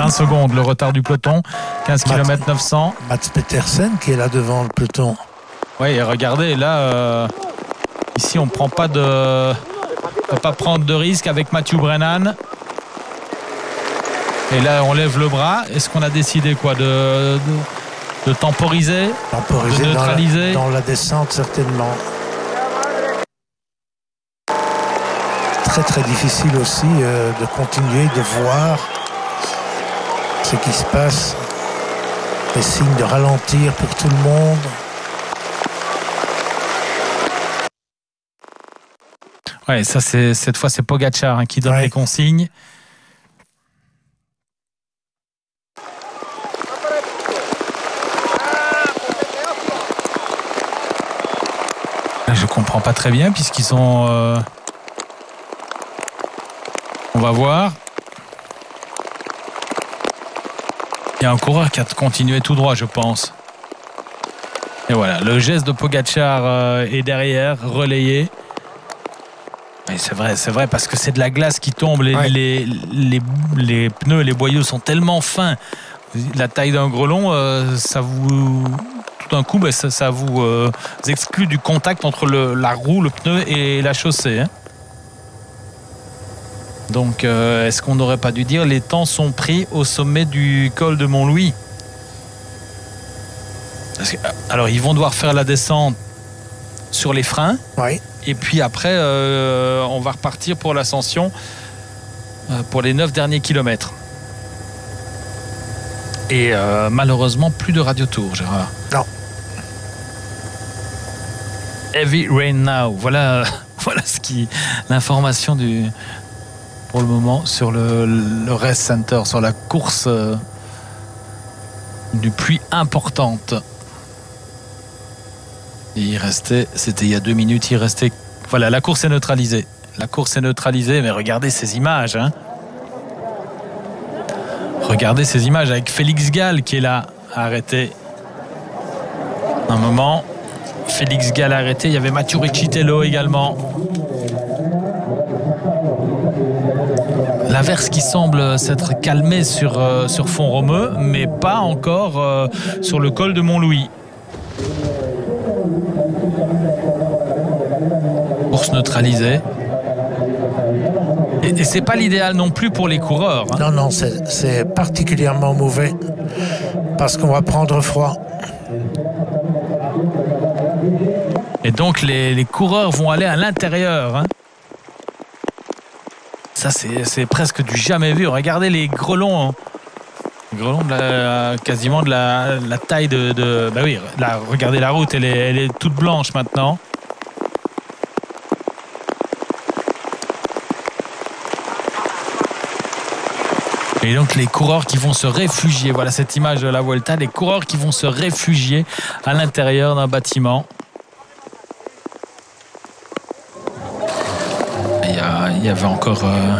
20 secondes le retard du peloton, 15 km 900. Mats Petersen qui est là devant le peloton. Oui, et regardez, là, ici on prend pas de... on ne peut pas prendre de risque avec Mathieu Brennan. Et là, on lève le bras. Est-ce qu'on a décidé quoi de temporiser, de neutraliser dans la descente, certainement. Très, très difficile aussi de continuer de voir ce qui se passe. Les signes de ralentir pour tout le monde. Ouais, ça, cette fois, c'est Pogačar qui donne les consignes. Je comprends pas très bien puisqu'ils sont... On va voir. Il y a un coureur qui a continué tout droit, je pense. Et voilà, le geste de Pogačar est derrière, relayé. Et c'est vrai parce que c'est de la glace qui tombe. Les pneus, les boyaux sont tellement fins. La taille d'un grelon, ça vous... Tout d'un coup, ça vous exclut du contact entre la roue, le pneu et la chaussée. Donc, est-ce qu'on n'aurait pas dû dire les temps sont pris au sommet du col de Montlouis? Alors, ils vont devoir faire la descente sur les freins. Oui. Et puis après, on va repartir pour l'ascension pour les 9 derniers kilomètres. Et malheureusement, plus de radio-tour, Gérard. Non. Heavy rain now. Voilà l'information pour le moment sur le Race Center, sur la course du pluie importante. Et c'était il y a 2 minutes, voilà, la course est neutralisée. La course est neutralisée, mais regardez ces images. Regardez ces images avec Félix Gall qui est là, arrêté. Un moment, Félix Gall arrêté. Il y avait Mathieu Riccitello également. L'averse qui semble s'être calmée sur Font-Romeu, mais pas encore sur le col de Montlouis. Course neutralisée. Et c'est pas l'idéal non plus pour les coureurs. Non, c'est particulièrement mauvais parce qu'on va prendre froid. Et donc les coureurs vont aller à l'intérieur. Ça, c'est presque du jamais vu. Regardez les grelons. Grelons quasiment de la taille de... Bah oui, là, regardez la route, elle est toute blanche maintenant. Et donc les coureurs qui vont se réfugier, voilà cette image de la Vuelta, les coureurs qui vont se réfugier à l'intérieur d'un bâtiment. Il y avait encore...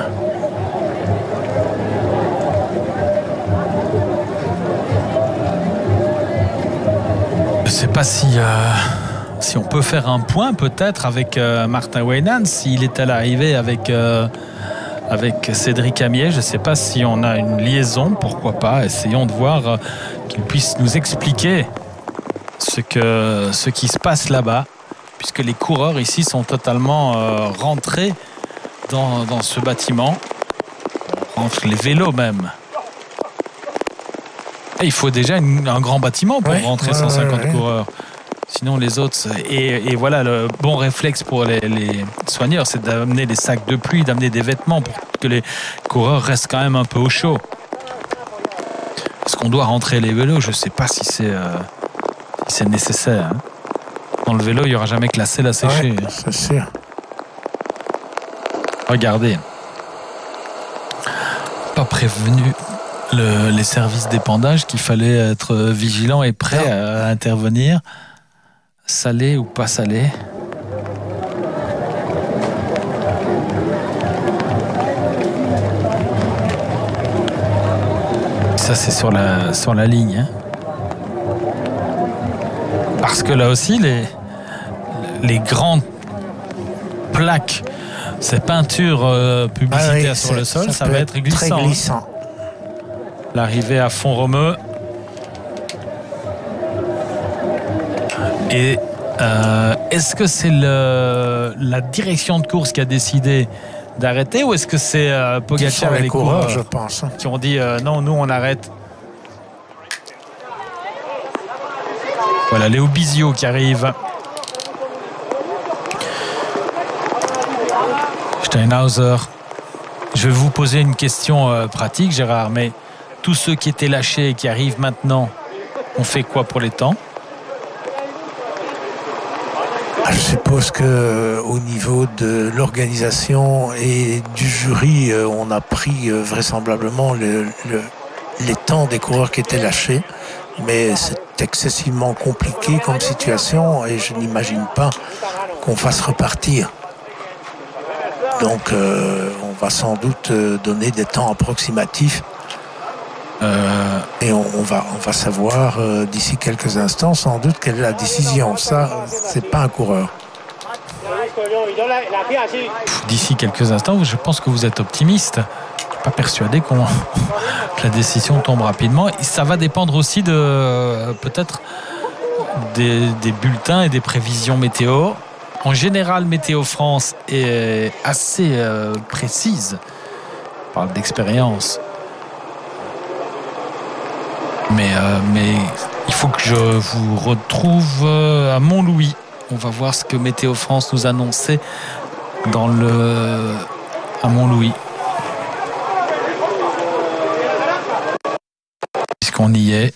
Je ne sais pas si on peut faire un point peut-être avec Martin Weynan, s'il est à l'arrivée avec Cédric Amier. Je ne sais pas si on a une liaison, pourquoi pas. Essayons de voir qu'il puisse nous expliquer ce qui se passe là-bas, puisque les coureurs ici sont totalement rentrés dans ce bâtiment, entre les vélos même. Et il faut déjà un grand bâtiment pour rentrer 150 coureurs. Sinon les autres, et voilà, le bon réflexe pour les soigneurs, c'est d'amener des sacs de pluie, d'amener des vêtements pour que les coureurs restent quand même un peu au chaud. Est-ce qu'on doit rentrer les vélos? Je ne sais pas si c'est nécessaire. Dans le vélo, il n'y aura jamais que la selle à sécher. Ouais, c'est sûr. Regardez. Pas prévenu les services d'épandage qu'il fallait être vigilant et prêt à intervenir. Salé ou pas salé? Ça, c'est sur la ligne. Parce que là aussi, les grandes plaques, ces peintures publicitaires sur le sol, ça va être glissant. Très glissant. l'arrivée à Font-Romeu. Et est-ce que c'est la direction de course qui a décidé d'arrêter ou est-ce que c'est Pogacar et les coureurs, je pense, qui ont dit non, nous on arrête? Voilà, Léo Bizio qui arrive. Steinhauser. Je vais vous poser une question pratique, Gérard, mais tous ceux qui étaient lâchés et qui arrivent maintenant, on fait quoi pour les temps? Je suppose qu'au niveau de l'organisation et du jury, on a pris vraisemblablement les temps des coureurs qui étaient lâchés. Mais c'est excessivement compliqué comme situation et je n'imagine pas qu'on fasse repartir. Donc on va sans doute donner des temps approximatifs. Et on va savoir d'ici quelques instants sans doute quelle est la décision. Ça, c'est pas un coureur. D'ici quelques instants, je pense que vous êtes optimiste. Je ne suis pas persuadé que la décision tombe rapidement. Et ça va dépendre aussi de peut-être des bulletins et des prévisions météo. En général, Météo France est assez précise. On parle d'expérience. Mais il faut que je vous retrouve à Montlouis. On va voir ce que Météo France nous annonçait à Montlouis. Puisqu'on y est.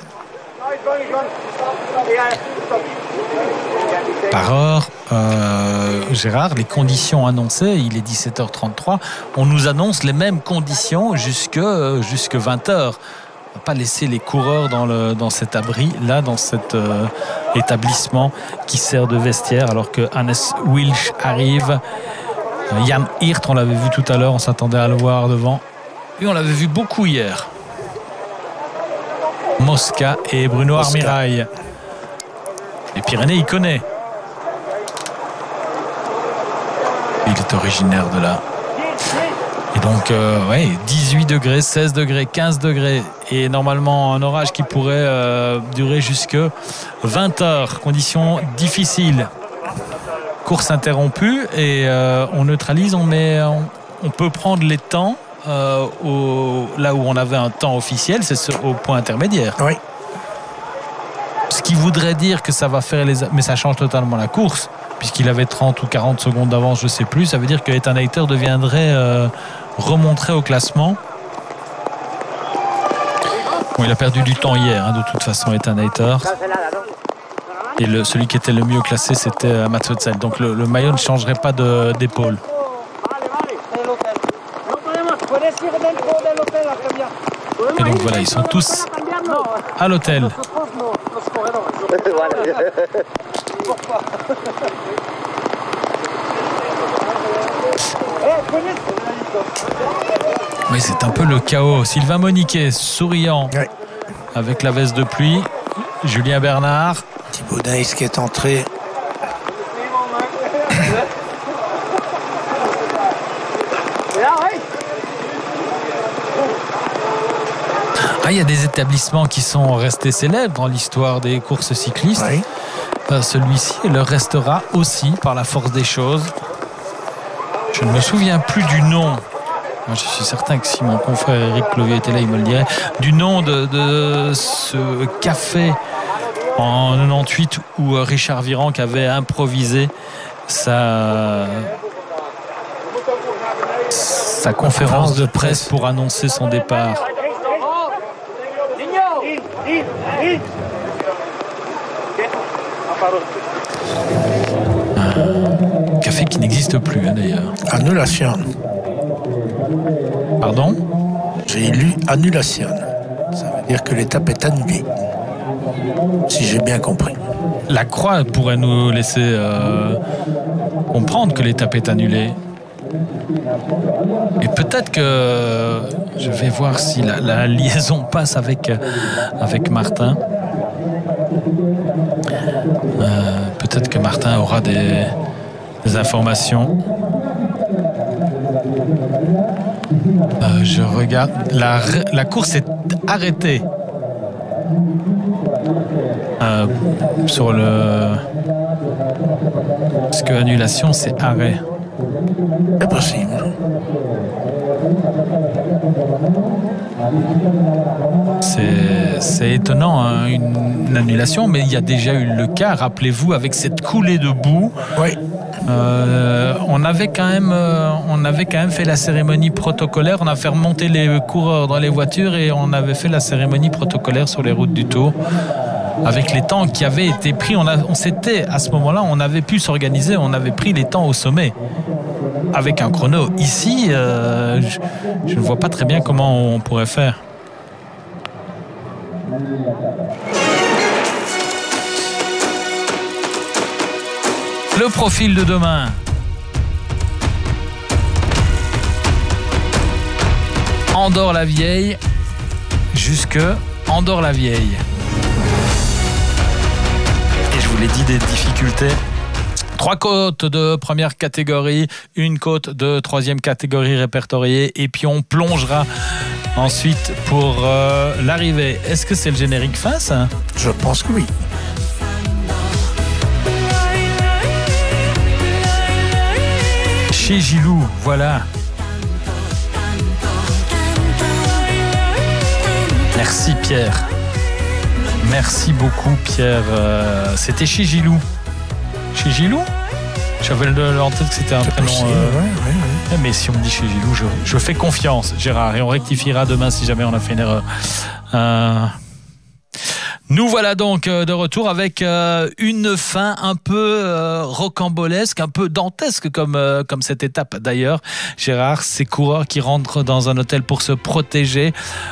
Par heure, Gérard, les conditions annoncées, il est 17h33, on nous annonce les mêmes conditions jusque 20h. On ne va pas laisser les coureurs dans cet abri, là, dans cet établissement qui sert de vestiaire, alors que Hannes Wilsch arrive. Jan Hirt, on l'avait vu tout à l'heure, on s'attendait à le voir devant. Et on l'avait vu beaucoup hier. Mosca et Bruno Armirail. Les Pyrénées, il connaît. Il est originaire de là. Et donc, 18 degrés, 16 degrés, 15 degrés. Et normalement, un orage qui pourrait durer jusque 20 heures. Conditions difficiles. Course interrompue. Et on neutralise, on peut prendre les temps là où on avait un temps officiel, c'est au point intermédiaire. Oui. Ce qui voudrait dire que ça va faire mais ça change totalement la course, puisqu'il avait 30 ou 40 secondes d'avance, je ne sais plus. Ça veut dire que Ethan Hayter remonterait au classement. Bon, il a perdu du temps hier, de toute façon, Ethan Hayter. Et celui qui était le mieux classé, c'était Mats Wetzel. Donc le maillot ne changerait pas d'épaule. Et donc voilà, ils sont tous à l'hôtel. Oui, c'est un peu le chaos. Sylvain Moniquet, souriant, oui, avec la veste de pluie. Julien Bernard. Thibaut Days qui est entré. Il y a des établissements qui sont restés célèbres dans l'histoire des courses cyclistes. Oui. Celui-ci le restera aussi par la force des choses. Je ne me souviens plus du nom. Je suis certain que si mon confrère Eric Clovier était là, il me le dirait. Du nom de ce café en 98 où Richard Virenque avait improvisé sa conférence de presse pour annoncer son départ. Un café qui n'existe plus d'ailleurs. Annulation. Pardon ? J'ai lu annulation. Ça veut dire que l'étape est annulée. Si j'ai bien compris. La Croix pourrait nous laisser comprendre que l'étape est annulée. Et peut-être que je vais voir si la liaison passe avec Martin. Peut-être que Martin aura des informations. Je regarde. La course est arrêté sur le... Parce que annulation, c'est arrêt. C'est possible. C'est étonnant, hein, une annulation, mais il y a déjà eu le cas, rappelez-vous, avec cette coulée de boue. Oui. On avait quand même fait la cérémonie protocolaire, on a fait remonter les coureurs dans les voitures et on avait fait la cérémonie protocolaire sur les routes du Tour. Avec les temps qui avaient été pris, on s'était, à ce moment-là, on avait pu s'organiser, on avait pris les temps au sommet avec un chrono. Ici, je ne vois pas très bien comment on pourrait faire. Le profil de demain. Andorre-la-Vieille jusque Andorre-la-Vieille. Et je vous l'ai dit, des difficultés. 3 côtes de première catégorie, une côte de troisième catégorie répertoriée, et puis on plongera ensuite pour l'arrivée. Est-ce que c'est le générique fin, ça ? Je pense que oui. Chez Gilou, voilà. Merci Pierre. Merci beaucoup Pierre. C'était chez Gilou. Chez Gilou ? J'avais en tête que c'était un prénom. Ouais. Mais si on me dit chez Gilou, je fais confiance, Gérard, et on rectifiera demain si jamais on a fait une erreur. Nous voilà donc de retour avec une fin un peu rocambolesque, un peu dantesque comme cette étape d'ailleurs. Gérard, ces coureurs qui rentrent dans un hôtel pour se protéger.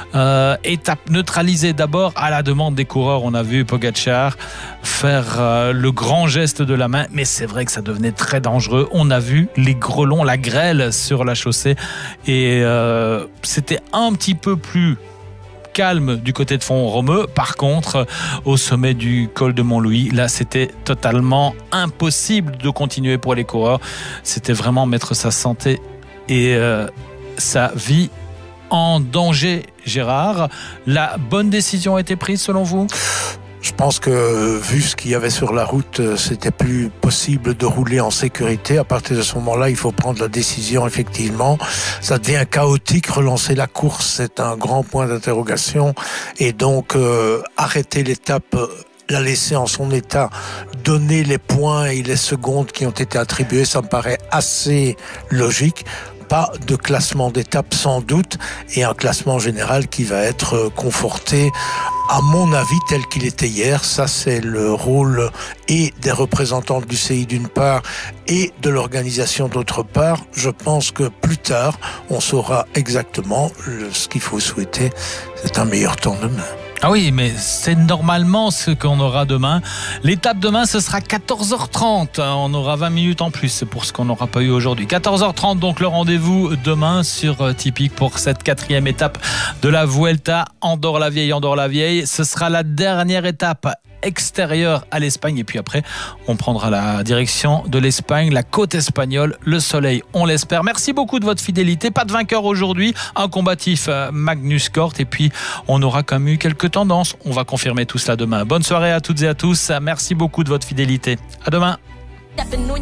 Étape neutralisée d'abord à la demande des coureurs. On a vu Pogačar faire le grand geste de la main, mais c'est vrai que ça devenait très dangereux. On a vu les grelons, la grêle sur la chaussée, et c'était un petit peu plus calme du côté de Font-Romeu. Par contre, au sommet du col de Montlouis, là, c'était totalement impossible de continuer pour les coureurs. C'était vraiment mettre sa santé et sa vie en danger, Gérard. La bonne décision a été prise selon vous ? Je pense que, vu ce qu'il y avait sur la route, c'était plus possible de rouler en sécurité. À partir de ce moment-là, il faut prendre la décision, effectivement. Ça devient chaotique. Relancer la course, c'est un grand point d'interrogation. Et donc, arrêter l'étape, la laisser en son état, donner les points et les secondes qui ont été attribuées, ça me paraît assez logique. Pas de classement d'étape sans doute, et un classement général qui va être conforté, à mon avis, tel qu'il était hier. Ça, c'est le rôle et des représentants du CI d'une part et de l'organisation d'autre part. Je pense que plus tard, on saura exactement ce qu'il faut souhaiter. C'est un meilleur temps demain. Ah oui, mais c'est normalement ce qu'on aura demain. L'étape demain, ce sera 14h30. On aura 20 minutes en plus. C'est pour ce qu'on n'aura pas eu aujourd'hui. 14h30, donc le rendez-vous demain sur Tipeee pour cette 4e étape de la Vuelta Andorre-la-Vieille. Andorre-la-Vieille, ce sera la dernière étape extérieure à l'Espagne, et puis après on prendra la direction de l'Espagne, la côte espagnole, le soleil, on l'espère. Merci beaucoup de votre fidélité. Pas de vainqueur aujourd'hui, un combatif Magnus Cort, et puis on aura quand même eu quelques tendances. On va confirmer tout cela demain. Bonne soirée à toutes et à tous. Merci beaucoup de votre fidélité. À demain.